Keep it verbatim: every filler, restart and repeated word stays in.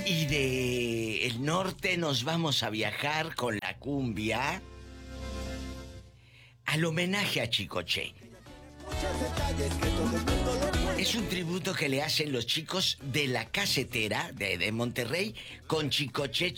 Y de el norte nos vamos a viajar con la cumbia al homenaje a Chicoche. Es un tributo que le hacen los chicos de la casetera de, de Monterrey con Chicoche